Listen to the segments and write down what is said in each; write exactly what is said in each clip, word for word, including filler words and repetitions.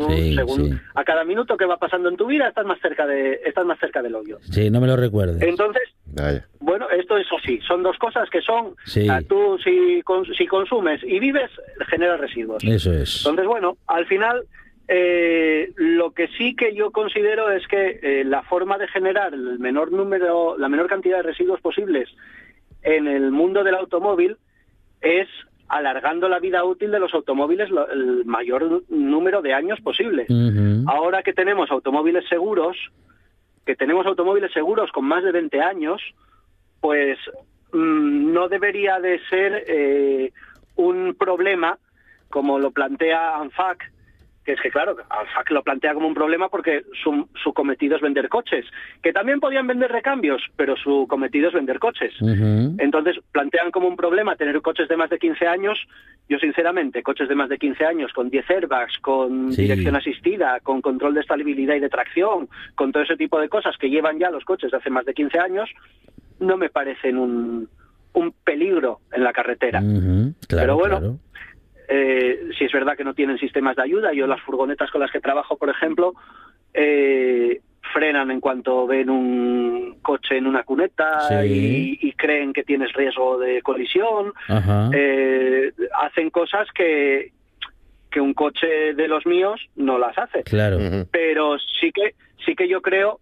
sí, según sí. a cada minuto que va pasando en tu vida estás más cerca de estás más cerca del hoyo. Sí, no me lo recuerdes. Entonces, Vaya. bueno, esto es así, son dos cosas que son, Sí. o sea, tú si, cons- si consumes y vives, generas residuos. Eso es. Entonces, bueno, al final, eh, lo que sí que yo considero es que eh, la forma de generar el menor número, la menor cantidad de residuos posibles en el mundo del automóvil es alargando la vida útil de los automóviles lo, el mayor número de años posible. Uh-huh. Ahora que tenemos automóviles seguros, que tenemos automóviles seguros con más de veinte años, pues mmm, no debería de ser eh, un problema como lo plantea ANFAC, que es que claro, ANFAC lo plantea como un problema porque su, su cometido es vender coches, que también podían vender recambios, pero su cometido es vender coches. Uh-huh. Entonces plantean como un problema tener coches de más de quince años. Yo sinceramente, coches de más de quince años con diez airbags, con Sí. dirección asistida, con control de estabilidad y de tracción, con todo ese tipo de cosas que llevan ya los coches de hace más de quince años, no me parecen un, un peligro en la carretera. Uh-huh. Claro, Pero bueno, claro. Eh, si es verdad que no tienen sistemas de ayuda. Yo las furgonetas con las que trabajo, por ejemplo, eh, frenan en cuanto ven un coche en una cuneta Sí. y, y creen que tienes riesgo de colisión. Ajá. Eh, hacen cosas que, que un coche de los míos no las hace. Claro. Ujú. Pero sí que sí que yo creo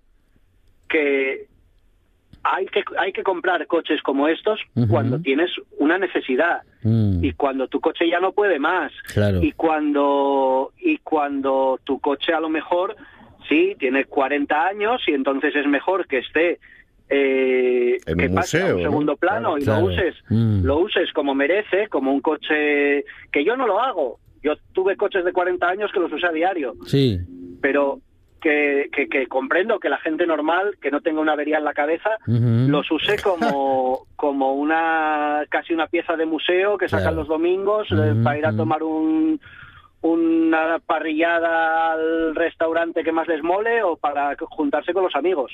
que hay que hay que comprar coches como estos Ujú. cuando tienes una necesidad. Mm. Y cuando tu coche ya no puede más, Claro. y cuando y cuando tu coche a lo mejor sí tiene cuarenta años y entonces es mejor que esté eh, En que un pase a museo, un ¿no? segundo plano Claro, y claro. lo uses Mm. lo uses como merece, como un coche que yo no lo hago. Yo tuve coches de cuarenta años que los usé a diario, Sí. pero que, que, que comprendo que la gente normal, que no tenga una avería en la cabeza, Ujú. los use como, como una casi una pieza de museo que sacan Claro. los domingos eh, Ujú, para ir a ujú. tomar un, una parrillada al restaurante que más les mole o para juntarse con los amigos.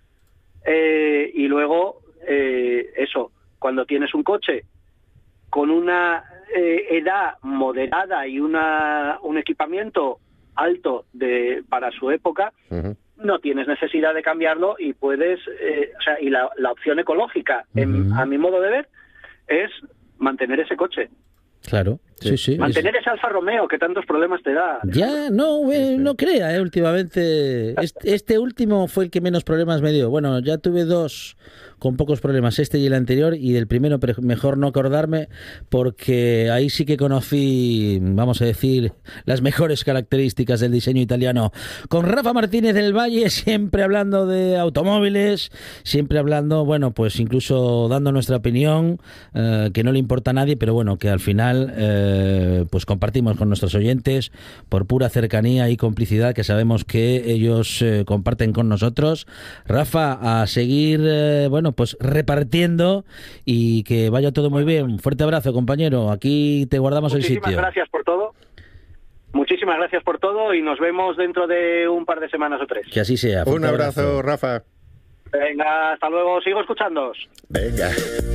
Eh, y luego, eh, eso, cuando tienes un coche con una eh, edad moderada y una un equipamiento alto de para su época, Ujú. no tienes necesidad de cambiarlo y puedes, eh, o sea, y la, la opción ecológica, en- Ujú. a mi modo de ver, es mantener ese coche, Claro. Sí, sí. es- mantener ese Alfa Romeo que tantos problemas te da. Ya, no, eh, Sí, sí. no crea, eh, últimamente. Este, este último fue el que menos problemas me dio. Bueno, ya tuve dos con pocos problemas, este y el anterior, y del primero pre- mejor no acordarme porque ahí sí que conocí, vamos a decir, las mejores características del diseño italiano. Con Rafa Martínez del Valle, siempre hablando de automóviles, siempre hablando, bueno, pues incluso dando nuestra opinión, eh, que no le importa a nadie, pero bueno, que al final eh, pues compartimos con nuestros oyentes por pura cercanía y complicidad que sabemos que ellos eh, comparten con nosotros. Rafa, a seguir, eh, bueno, pues repartiendo y que vaya todo muy bien. Fuerte abrazo, compañero. Aquí te guardamos el Muchísimas sitio. gracias por todo. Muchísimas gracias por todo y nos vemos dentro de un par de semanas o tres. Que así sea. Un Fuerte abrazo, Rafa. Venga, hasta luego. Sigo escuchándoos. Venga.